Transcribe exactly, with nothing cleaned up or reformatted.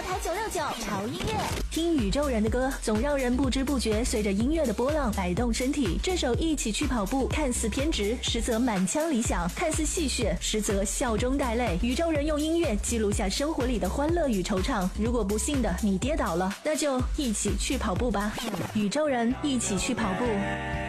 台九六九潮音乐， 听宇宙人的歌，总让人不知不觉随着音乐的波浪摆动身体。这首《一起去跑步》看似偏执，实则满腔理想；看似戏谑，实则笑中带泪。宇宙人用音乐记录下生活里的欢乐与惆怅。如果不幸的你跌倒了，那就一起去跑步吧。宇宙人一起去跑步。